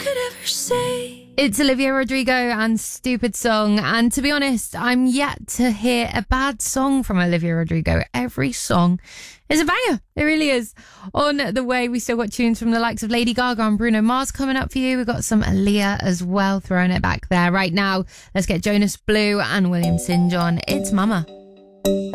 could ever say. It's Olivia Rodrigo and Stupid Song. And to be honest, I'm yet to hear a bad song from Olivia Rodrigo. Every song is a banger. It really is. On the way, we still got tunes from the likes of Lady Gaga and Bruno Mars coming up for you. We've got some Aaliyah as well, throwing it back there. Right now, let's get Jonas Blue and William St. John. It's Mama.